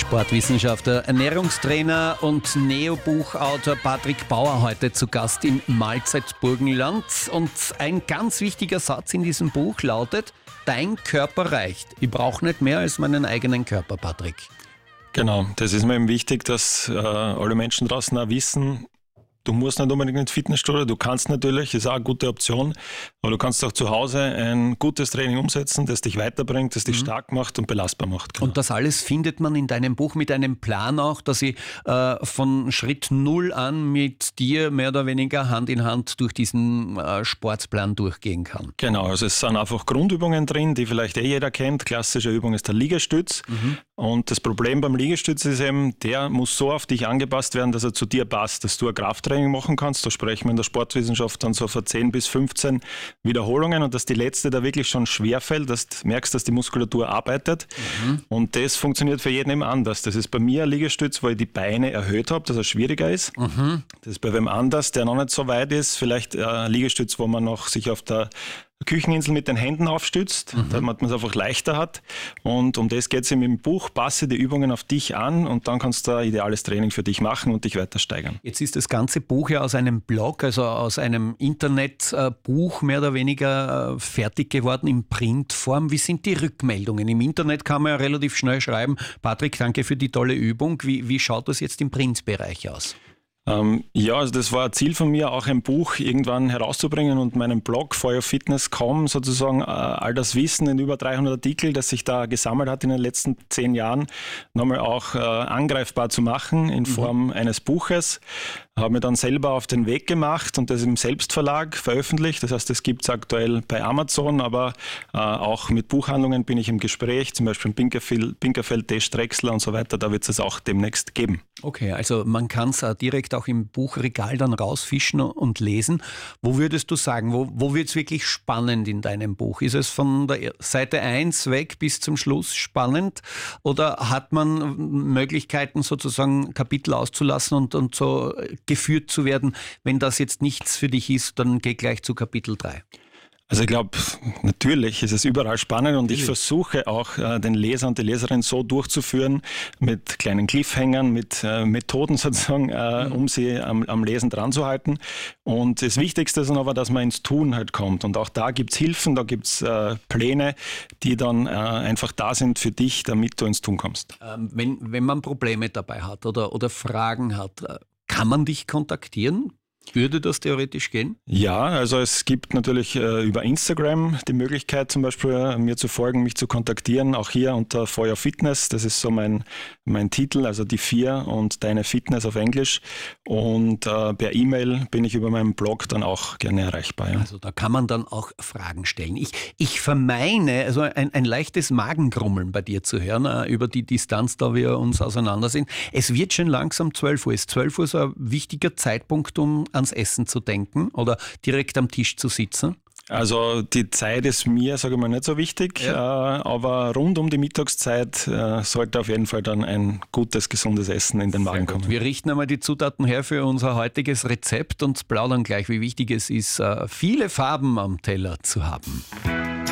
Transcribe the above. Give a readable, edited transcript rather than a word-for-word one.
Sportwissenschaftler, Ernährungstrainer und Neobuchautor Patrick Bauer heute zu Gast im Mahlzeitburgenland. Und ein ganz wichtiger Satz in diesem Buch lautet: Dein Körper reicht. Ich brauche nicht mehr als meinen eigenen Körper, Patrick. Genau, das ist mir eben wichtig, dass alle Menschen draußen auch wissen, du musst nicht unbedingt ins Fitnessstudio, du kannst natürlich, ist auch eine gute Option, aber du kannst auch zu Hause ein gutes Training umsetzen, das dich weiterbringt, das dich stark macht und belastbar macht. Genau. Und das alles findet man in deinem Buch mit einem Plan auch, dass ich von Schritt 0 an mit dir mehr oder weniger Hand in Hand durch diesen Sportplan durchgehen kann. Genau, also es sind einfach Grundübungen drin, die vielleicht jeder kennt. Klassische Übung ist der Liegestütz. Und das Problem beim Liegestütz ist eben, der muss so auf dich angepasst werden, dass er zu dir passt, dass du ein Krafttraining machen kannst. Da sprechen wir in der Sportwissenschaft dann so von 10 bis 15 Wiederholungen und dass die letzte da wirklich schon schwer fällt, dass du merkst, dass die Muskulatur arbeitet. Und das funktioniert für jeden eben anders. Das ist bei mir ein Liegestütz, wo ich die Beine erhöht habe, dass er schwieriger ist. Das ist bei wem anders, der noch nicht so weit ist. Vielleicht ein Liegestütz, wo man noch sich auf der Kücheninsel mit den Händen aufstützt, damit man es einfach leichter hat. Und um das geht es im Buch. Passe die Übungen auf dich an und dann kannst du ein ideales Training für dich machen und dich weiter steigern. Jetzt ist das ganze Buch ja aus einem Blog, also aus einem Internetbuch mehr oder weniger fertig geworden in Printform. Wie sind die Rückmeldungen? Im Internet kann man ja relativ schnell schreiben: Patrick, danke für die tolle Übung. Wie schaut das jetzt im Printbereich aus? Ja, also das war ein Ziel von mir, auch ein Buch irgendwann herauszubringen und meinen Blog feuerfitness.com sozusagen all das Wissen in über 300 Artikel, das sich da gesammelt hat in den letzten 10 Jahren, nochmal auch angreifbar zu machen in Form eines Buches. Habe mir dann selber auf den Weg gemacht und das im Selbstverlag veröffentlicht. Das heißt, das gibt es aktuell bei Amazon, aber auch mit Buchhandlungen bin ich im Gespräch, zum Beispiel in Pinkerfeld, Desch, Drechsler und so weiter. Da wird es auch demnächst geben. Okay, also man kann es direkt auch im Buchregal dann rausfischen und lesen. Wo würdest du sagen, wo wird es wirklich spannend in deinem Buch? Ist es von der Seite 1 weg bis zum Schluss spannend oder hat man Möglichkeiten, sozusagen Kapitel auszulassen und so geführt zu werden? Wenn das jetzt nichts für dich ist, dann geh gleich zu Kapitel 3. Also ich glaube, natürlich ist es überall spannend und ich versuche auch den Leser und die Leserin so durchzuführen mit kleinen Cliffhängern, mit Methoden sozusagen, um sie am Lesen dran zu halten. Und das Wichtigste ist dann aber, dass man ins Tun halt kommt. Und auch da gibt es Hilfen, da gibt es Pläne, die dann einfach da sind für dich, damit du ins Tun kommst. Wenn man Probleme dabei hat oder Fragen hat, kann man dich kontaktieren? Würde das theoretisch gehen? Ja, also es gibt natürlich über Instagram die Möglichkeit, zum Beispiel mir zu folgen, mich zu kontaktieren, auch hier unter Feuer Fitness. Das ist so mein Titel, also die 4 und deine Fitness auf Englisch. Und per E-Mail bin ich über meinen Blog dann auch gerne erreichbar. Ja. Also da kann man dann auch Fragen stellen. Ich vermeine, also ein leichtes Magengrummeln bei dir zu hören, über die Distanz, da wir uns auseinander sind. Es wird schon langsam 12 Uhr. Ist 12 Uhr so ein wichtiger Zeitpunkt, um ans Essen zu denken oder direkt am Tisch zu sitzen? Also die Zeit ist mir, sage ich mal, nicht so wichtig, aber rund um die Mittagszeit sollte auf jeden Fall dann ein gutes, gesundes Essen in den Magen kommen. Wir richten einmal die Zutaten her für unser heutiges Rezept und plaudern gleich, wie wichtig es ist, viele Farben am Teller zu haben.